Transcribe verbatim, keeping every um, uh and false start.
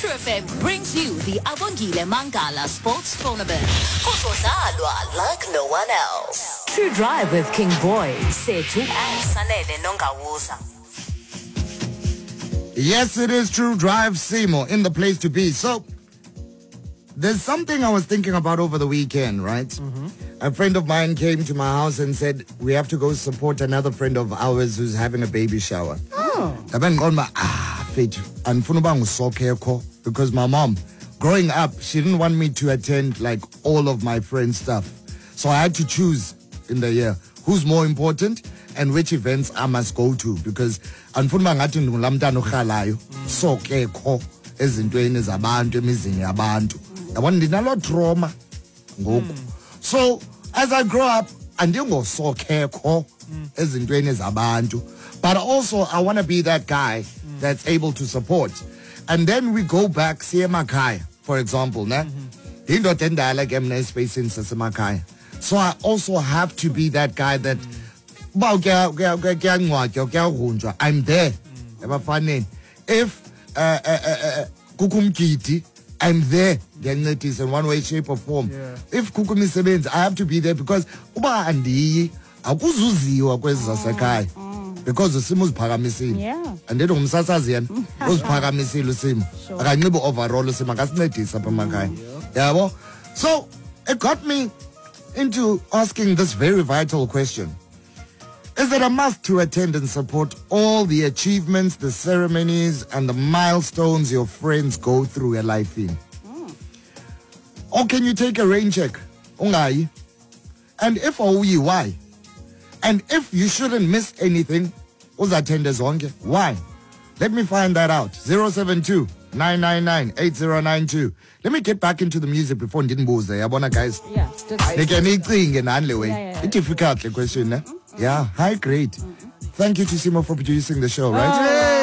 True F M brings you the Abongile Mangala Sports Tournament. Kuzodlalwa like no one else. True Drive with King Boy, Setu, and Sanele Nongawusa. Yes, it is True Drive, Simo, in the place to be. So, there's something I was thinking about over the weekend, right? Mm-hmm. A friend of mine came to my house and said, we have to go support another friend of ours who's having a baby shower. Oh. Ah, fit. And because my mom, growing up, she didn't want me to attend like all of my friends' stuff. So I had to choose in the year who's more important and which events I must go to, because anifuna ngathi ngulamntana okhalayo sokekho ezintweni zabantu emizini yabantu yabona ndinalo trauma ngoku. So as I grow up andingosokekho ezintweni zabantu, but also I want to be that guy that's able to support. And then we go back siye emakhaya, for example, ne indoda endala ke mna espacing sasemakhaya. So I also have to be that guy that I'm there. If uh, uh, uh, kukumgidi, I'm there. In one way, shape, or form. Yeah. If kukumisebenzi, I have to be there because uba andi akuzuziwa kwezi zasekhaya because usimo uziphakamisile. Yeah. And then umsasazi yena uziphakamisile usimo. Akanxibe overall usimo akasincedisa apha emakhaya. Yabo. So it got me into asking this very vital question. Is it a must to attend and support all the achievements, the ceremonies, and the milestones your friends go through your life in? Mm. Or can you take a rain check? Ungai. And if oyi, why? And if you shouldn't miss anything, uzattend zonke, why? Let me find that out. zero seven two, nine nine nine, eight zero nine two. Let me get back into the music before ndidn't booze there. Yabona guys. Yeah. They can make thing in another way. Yeah, yeah, yeah. It's difficult the question, eh? Yeah, high grade. Thank you to Simo for producing the show, right? Oh.